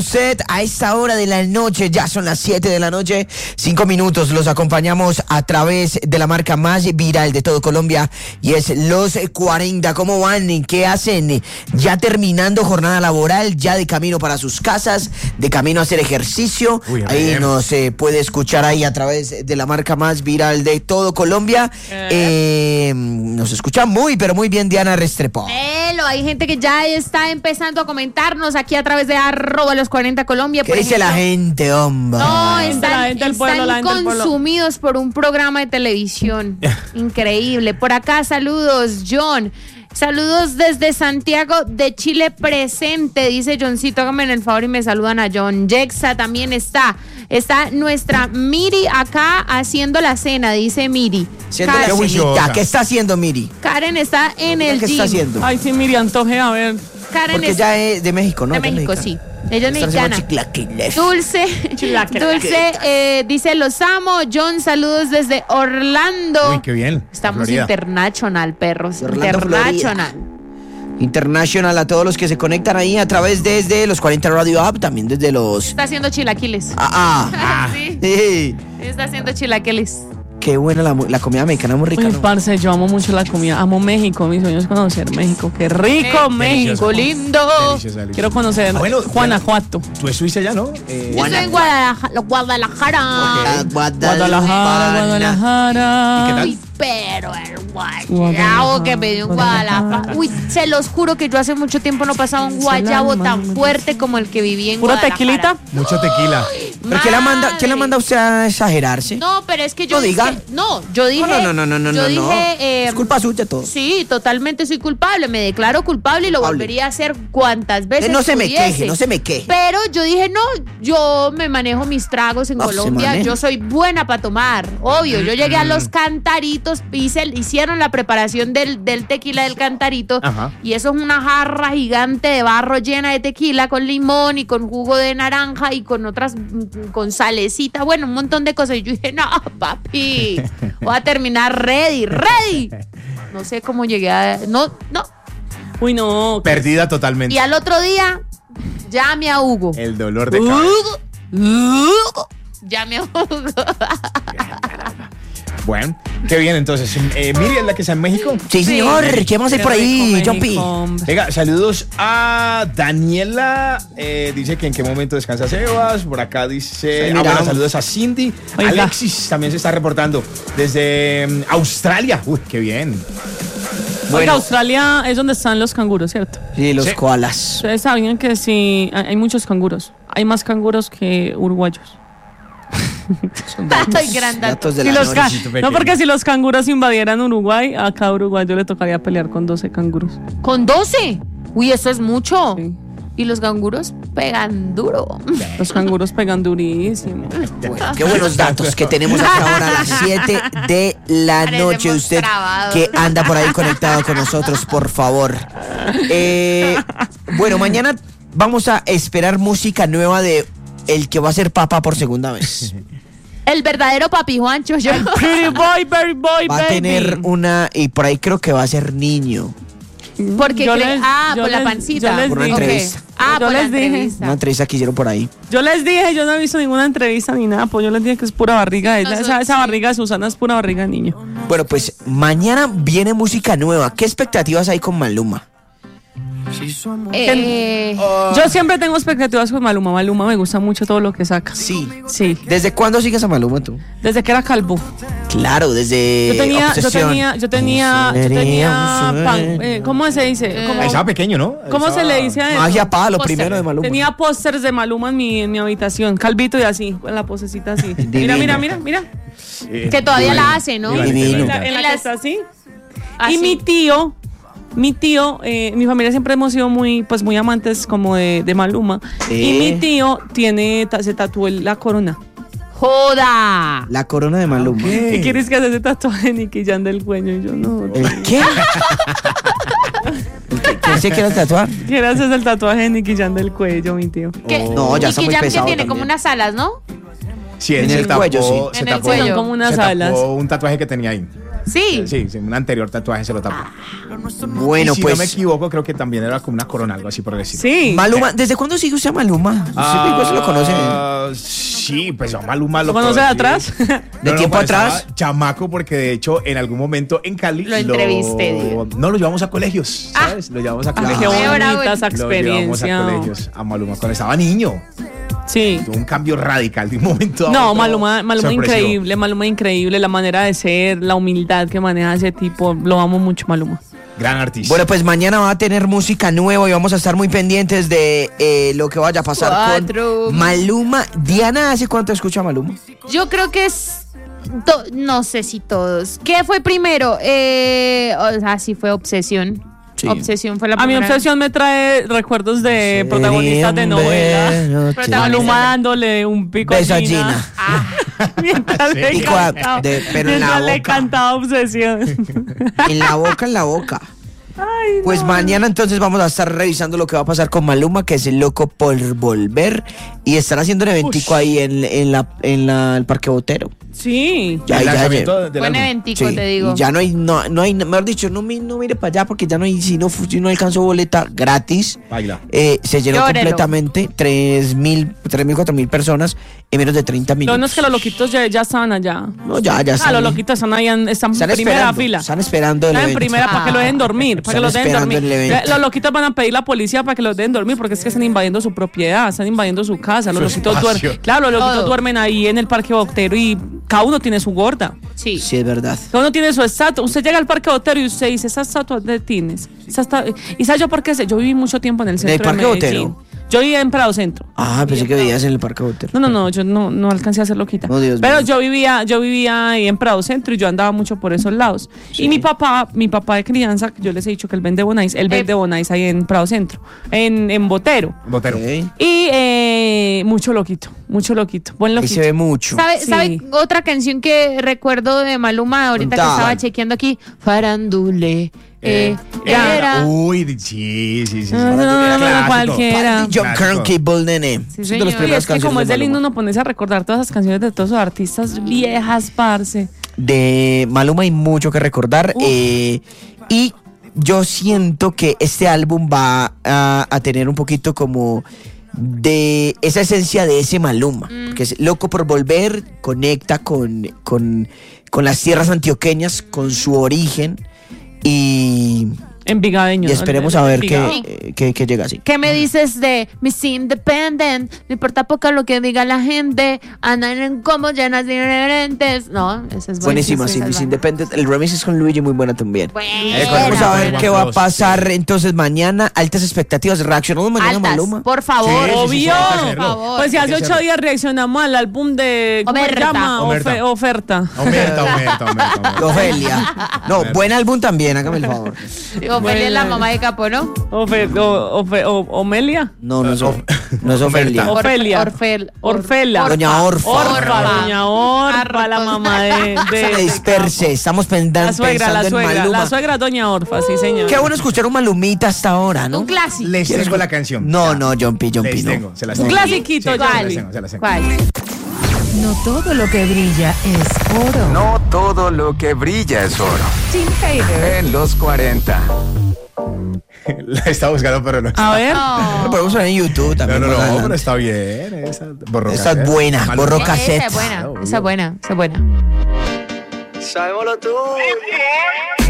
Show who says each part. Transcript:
Speaker 1: Usted a esta hora de la noche, ya son las 7 de la noche, 5 minutos, los acompañamos a través de la marca más viral de todo Colombia y es Los 40. ¿Cómo van? ¿Qué hacen? Ya terminando jornada laboral, ya de camino para sus casas, de camino a hacer ejercicio. Ahí nos puede escuchar ahí a través de la marca más viral de todo Colombia. Nos escucha muy, pero muy bien Diana Restrepo.
Speaker 2: Hay gente que ya está empezando a comentarnos aquí a través de @los40 Colombia.
Speaker 1: ¿Qué dice la gente, hombre?
Speaker 2: No, están consumidos por un programa de televisión. Increíble. Por acá, saludos, John. Saludos desde Santiago de Chile presente, dice Johncito, hágame el favor y me saludan a John. Jexa también está nuestra Miri acá haciendo la cena, dice Miri.
Speaker 1: ¿Qué está haciendo Miri?
Speaker 2: Karen está en el gym.
Speaker 1: ¿Qué está haciendo?
Speaker 3: Ay, sí, Miri, antoje, a ver.
Speaker 2: Karen
Speaker 1: porque ella es de México, ¿no?
Speaker 2: De México, sí. Ella es mexicana. Dulce, dice los amo. John, saludos desde Orlando.
Speaker 4: Uy, qué bien.
Speaker 2: Estamos international, perros.
Speaker 1: International a todos los que se conectan ahí a través desde los 40 Radio App, también desde los...
Speaker 2: Está haciendo chilaquiles.
Speaker 1: Sí.
Speaker 2: Está haciendo chilaquiles.
Speaker 1: Qué buena la comida mexicana, muy rica.
Speaker 3: Uy, parce, yo amo mucho la comida, amo México, mi sueño es conocer México. Qué rico, México, lindo.
Speaker 4: Deliciosa.
Speaker 3: Quiero conocer Guanajuato.
Speaker 4: Tú es Suiza ya, ¿no?
Speaker 2: Yo estoy en Guadalajara.
Speaker 3: Guadalajara.
Speaker 4: ¿Y qué tal?
Speaker 2: Uy, pero el guayabo que me dio en Guadalajara. Uy, se los juro que yo hace mucho tiempo no pasaba un guayabo tan fuerte como el que viví en Guadalajara.
Speaker 3: ¿Pura tequilita?
Speaker 4: Mucho tequila.
Speaker 1: ¿Pero qué la manda usted a exagerarse?
Speaker 2: No, pero es que yo
Speaker 1: No diga.
Speaker 2: yo dije.
Speaker 1: No.
Speaker 2: Dije,
Speaker 1: es culpa suya todo.
Speaker 2: Sí, totalmente soy culpable. Me declaro culpable y lo volvería a hacer cuantas veces
Speaker 1: no se
Speaker 2: pudiese.
Speaker 1: me queje.
Speaker 2: Pero yo dije, no, yo me manejo mis tragos en Colombia. Yo soy buena para tomar. Obvio, yo llegué a los cantaritos, hicieron la preparación del tequila del cantarito.
Speaker 4: Ajá.
Speaker 2: Y eso es una jarra gigante de barro llena de tequila con limón y con jugo de naranja y con otras, con salecita, bueno, un montón de cosas. Y yo dije, no, papi, voy a terminar ready. No sé cómo llegué a... No.
Speaker 3: Uy, no.
Speaker 4: Perdida totalmente.
Speaker 2: Y al otro día, llame a Hugo.
Speaker 4: El dolor de cabeza.
Speaker 2: Hugo. Llame a Hugo.
Speaker 4: Bueno, qué bien entonces. Miri es la que está en México.
Speaker 1: Sí, señor. ¿Qué vamos a hacer por ahí, Jumpy?
Speaker 4: Venga, saludos a Daniela. Dice que en qué momento descansa Sebas. Por acá dice... bueno, saludos a Cindy.
Speaker 3: Oiga.
Speaker 4: Alexis también se está reportando desde Australia. Uy, qué bien.
Speaker 3: Bueno, Australia es donde están los canguros, ¿cierto?
Speaker 1: Sí, los koalas.
Speaker 3: Ustedes sabían que sí, hay muchos canguros. Hay más canguros que uruguayos.
Speaker 1: Datos de
Speaker 3: Si
Speaker 1: la
Speaker 3: los
Speaker 1: noche.
Speaker 3: no, porque si los canguros invadieran Uruguay, a cada uruguayo le tocaría pelear con 12 canguros.
Speaker 2: ¿Con 12? Uy, eso es mucho.
Speaker 3: Sí.
Speaker 2: Y los canguros pegan duro.
Speaker 3: Los canguros pegan durísimo.
Speaker 1: Bueno, qué buenos datos que tenemos hasta ahora a las 7 de la noche.
Speaker 2: Parecemos
Speaker 1: Usted
Speaker 2: trabados.
Speaker 1: que anda por ahí conectado con nosotros, por favor. Bueno, mañana vamos a esperar música nueva de el que va a ser papá por segunda vez.
Speaker 2: El verdadero papi Juancho.
Speaker 3: Pretty boy, very boy,
Speaker 1: Va a tener una, y por ahí creo que va a ser niño.
Speaker 2: Porque por la pancita.
Speaker 1: Por una entrevista.
Speaker 2: Por la
Speaker 3: dije.
Speaker 2: entrevista.
Speaker 1: Una entrevista que hicieron por ahí.
Speaker 3: Yo les dije, yo no he visto ninguna entrevista ni nada, pues yo les dije que es pura barriga. Esa barriga de Susana es pura barriga de niño.
Speaker 1: Bueno, pues mañana viene música nueva. ¿Qué expectativas hay con Maluma?
Speaker 3: Yo siempre tengo expectativas con Maluma. Maluma me gusta mucho todo lo que saca.
Speaker 1: Sí.
Speaker 3: ¿Desde
Speaker 1: cuándo sigues a Maluma tú?
Speaker 3: Desde que era calvo.
Speaker 1: Claro, desde
Speaker 3: yo tenía ¿cómo se dice?
Speaker 4: Estaba pequeño, ¿no?
Speaker 3: ¿Cómo se le dice a eso?
Speaker 1: Magia Palo, primero de Maluma.
Speaker 3: Tenía pósters de Maluma en mi habitación, calvito y así, con la posecita así. Mira.
Speaker 2: Que todavía la hace, ¿no?
Speaker 1: Divino.
Speaker 3: En la que está así. Y mi tío, mi familia siempre hemos sido muy amantes como de Maluma. Y mi tío se tatuó la corona.
Speaker 2: ¡Joda!
Speaker 1: La corona de Maluma.
Speaker 3: ¿Qué quieres que hace ese tatuaje de Nicky Jam del cuello? Y yo no.
Speaker 1: ¿El qué? ¿Quién se quiere tatuar?
Speaker 3: Quiere hacerse el tatuaje de Nicky Jam del cuello, mi tío.
Speaker 1: No, ya está muy pesado.
Speaker 2: Que tiene
Speaker 1: también.
Speaker 2: como unas alas, ¿no?
Speaker 4: Sí,
Speaker 1: en el cuello, sí.
Speaker 3: En el cuello, como unas alas.
Speaker 4: Un tatuaje que tenía ahí.
Speaker 2: Sí.
Speaker 4: Sí, un anterior tatuaje se lo tapó.
Speaker 1: Bueno,
Speaker 4: si
Speaker 1: pues.
Speaker 4: no me equivoco, creo que también era como una corona, algo así por decirlo.
Speaker 3: Sí.
Speaker 1: Maluma, ¿desde cuándo sigue usted a Maluma? ¿Usted lo conoce?
Speaker 4: Sí, pues a Maluma
Speaker 3: ¿Lo conoce de atrás?
Speaker 1: ¿De tiempo atrás?
Speaker 4: Chamaco, porque de hecho en algún momento en Cali
Speaker 2: Lo entrevisté, digo.
Speaker 4: No, lo llevamos a colegios, ¿sabes? Lo llevamos a
Speaker 3: Qué
Speaker 4: colegios.
Speaker 3: bonita esa
Speaker 4: Lo llevamos a
Speaker 3: experiencia.
Speaker 4: colegios a Maluma cuando estaba niño.
Speaker 3: Sí.
Speaker 4: Tuvo un cambio radical de un momento a
Speaker 3: No,
Speaker 4: otro.
Speaker 3: Maluma
Speaker 4: Sorpresivo.
Speaker 3: Maluma increíble, la manera de ser, la humildad que maneja ese tipo, lo amo mucho, Maluma.
Speaker 4: Gran artista.
Speaker 1: Bueno, pues mañana va a tener música nueva y vamos a estar muy pendientes de lo que vaya a pasar con Maluma. Diana, ¿hace cuánto escucha a Maluma?
Speaker 2: Yo creo que es... no sé si todos. ¿Qué fue primero? Sí fue Obsesión.
Speaker 1: Sí.
Speaker 2: Obsesión fue la
Speaker 3: A mí
Speaker 2: primera.
Speaker 3: Obsesión me trae recuerdos de protagonistas de novela. Maluma dándole un pico
Speaker 1: Beso
Speaker 3: a
Speaker 1: a
Speaker 3: Gina.
Speaker 1: Gina.
Speaker 3: Mientras le
Speaker 1: Pico
Speaker 3: cantaba,
Speaker 1: pero en la
Speaker 3: mientras le
Speaker 1: boca.
Speaker 3: cantaba Obsesión.
Speaker 1: En la boca, en la boca.
Speaker 3: Ay, no.
Speaker 1: Pues mañana entonces vamos a estar revisando lo que va a pasar con Maluma, que es el loco por volver. Y estar haciendo un eventico ahí en el Parque Botero.
Speaker 3: Sí.
Speaker 1: Ya,
Speaker 4: El
Speaker 1: ya,
Speaker 4: lanzamiento del
Speaker 2: Buen
Speaker 4: álbum.
Speaker 2: eventico,
Speaker 1: Sí,
Speaker 2: te digo.
Speaker 1: y ya no hay, mejor dicho, no mire para allá porque ya no hay, si no alcanzó boleta gratis.
Speaker 4: Baila.
Speaker 1: Se llenó
Speaker 2: Llórelo.
Speaker 1: completamente, 3.000, 4.000 personas en menos de 30
Speaker 3: Lo
Speaker 1: minutos.
Speaker 3: bueno es que los loquitos ya estaban allá.
Speaker 1: No, ya están.
Speaker 3: Los loquitos están ahí, están
Speaker 1: Están
Speaker 3: en primera
Speaker 1: esperando,
Speaker 3: fila.
Speaker 1: están esperando el
Speaker 3: Están en
Speaker 1: evento.
Speaker 3: primera para que lo dejen dormir, para que
Speaker 1: Están
Speaker 3: los dejen
Speaker 1: esperando
Speaker 3: dormir.
Speaker 1: el evento.
Speaker 3: Los loquitos van a pedir a la policía para que los dejen dormir porque es que están invadiendo su propiedad, están invadiendo su casa. Los
Speaker 4: Su
Speaker 3: loquitos
Speaker 4: espacio.
Speaker 3: duermen. Claro, los loquitos
Speaker 2: Todo.
Speaker 3: duermen ahí en el Parque Botero y cada uno tiene su gorda.
Speaker 2: Sí.
Speaker 1: Sí, es verdad.
Speaker 3: Cada uno tiene su estatua. Usted llega al Parque Botero y usted dice, ¿esa estatua de tienes? ¿Y sabes yo por qué? Yo viví mucho tiempo en el centro
Speaker 1: Parque
Speaker 3: de Medellín.
Speaker 1: Botero?
Speaker 3: Yo vivía en Prado Centro.
Speaker 1: Ah, pensé que veías en el Parque Botero.
Speaker 3: No, yo no alcancé a ser loquita.
Speaker 1: Oh, Dios
Speaker 3: Pero
Speaker 1: mío.
Speaker 3: yo vivía ahí en Prado Centro y yo andaba mucho por esos lados.
Speaker 1: Sí.
Speaker 3: Y mi papá de crianza, yo les he dicho que él vende Bonais, él vende Bonais ahí en Prado Centro, en Botero.
Speaker 4: Botero.
Speaker 1: Ok.
Speaker 3: Y mucho loquito, buen
Speaker 1: Ahí
Speaker 3: loquito.
Speaker 1: se ve mucho.
Speaker 2: ¿Sabe,
Speaker 3: Sí.
Speaker 2: ¿Sabe otra canción que recuerdo de Maluma ahorita que
Speaker 1: Contá.
Speaker 2: estaba chequeando aquí? Farandule. Era.
Speaker 4: Uy, sí.
Speaker 3: No,
Speaker 4: Clásico.
Speaker 3: cualquiera.
Speaker 1: John
Speaker 4: Clásico.
Speaker 1: Cable, nene.
Speaker 2: Sí,
Speaker 1: Son de
Speaker 2: señor.
Speaker 1: las
Speaker 3: Y
Speaker 1: primeras
Speaker 3: es que
Speaker 1: canciones
Speaker 3: como es de lindo
Speaker 1: Maluma.
Speaker 3: uno ponerse a recordar todas esas canciones de todos esos artistas viejas, parce.
Speaker 1: De Maluma hay mucho que recordar. Y yo siento que este álbum va a tener un poquito como de esa esencia de ese Maluma, que es loco por volver, conecta con las tierras antioqueñas, con su origen y
Speaker 3: Envigadeño.
Speaker 1: y esperemos a ver
Speaker 3: Envigado.
Speaker 1: qué llega así.
Speaker 2: ¿Qué me dices de Miss Independent? No importa poco lo que diga la gente, andan como llenas de diferentes. No, esa es
Speaker 1: Buenísima, sí,
Speaker 2: esa es
Speaker 1: Miss
Speaker 2: buena.
Speaker 1: Independent. El remix es con Luigi, muy buena también. Vamos a ver
Speaker 4: Buena.
Speaker 1: qué va a
Speaker 4: Dos,
Speaker 1: pasar entonces mañana. Altas expectativas. Reaccionamos mañana a
Speaker 2: Altas,
Speaker 1: Maluma.
Speaker 2: por favor.
Speaker 4: Sí,
Speaker 3: Obvio.
Speaker 4: hay que hacerlo.
Speaker 2: Por favor.
Speaker 3: Pues si hace
Speaker 4: Hay que
Speaker 3: 8
Speaker 4: hacerlo.
Speaker 3: días reaccionamos al álbum de ¿cómo se
Speaker 2: Omerta.
Speaker 3: llama?
Speaker 4: Omerta.
Speaker 3: Oferta.
Speaker 4: Aumenta.
Speaker 1: Ofelia. No, buen álbum también, hágame el favor.
Speaker 2: Ofelia es la mamá de Capo, ¿no?
Speaker 3: Omelia.
Speaker 1: No es Ofelia.
Speaker 3: Ofelia.
Speaker 2: Orfela.
Speaker 1: Doña Orfa.
Speaker 3: Doña Orfa, la mamá de
Speaker 1: Se me disperse, estamos pensando
Speaker 3: La suegra,
Speaker 1: en Maluma.
Speaker 3: la suegra Doña Orfa, sí señor.
Speaker 1: Qué bueno escuchar un Malumita hasta ahora, ¿no?
Speaker 2: Un clásico.
Speaker 4: Les tengo la canción.
Speaker 1: No, Jumpy,
Speaker 4: Les
Speaker 1: no.
Speaker 4: tengo, se las
Speaker 3: Un
Speaker 4: tengo.
Speaker 3: clasiquito,
Speaker 4: Sí,
Speaker 3: Johnny.
Speaker 4: se las tengo.
Speaker 2: ¿Cuál?
Speaker 5: No todo lo que brilla es oro.
Speaker 6: No todo lo que brilla es oro.
Speaker 5: Tim Hader.
Speaker 6: En los 40.
Speaker 4: La estaba buscando, pero no.
Speaker 3: A ver.
Speaker 1: Lo podemos ver en YouTube también. más
Speaker 4: No,
Speaker 1: adelante.
Speaker 4: pero está bien. Esa borro
Speaker 1: Esa es
Speaker 4: cassette.
Speaker 1: buena,
Speaker 4: Maluma.
Speaker 1: borro
Speaker 2: Esa
Speaker 1: cassette.
Speaker 2: es buena,
Speaker 4: Claro,
Speaker 2: esa es buena, esa es buena.
Speaker 1: Sabemos lo tuyo.